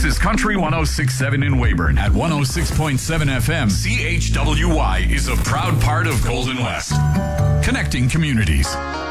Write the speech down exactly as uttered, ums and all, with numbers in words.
is Country one oh six point seven in Weyburn. At one oh six point seven F M, C H W Y is a proud part of Golden West. Connecting communities.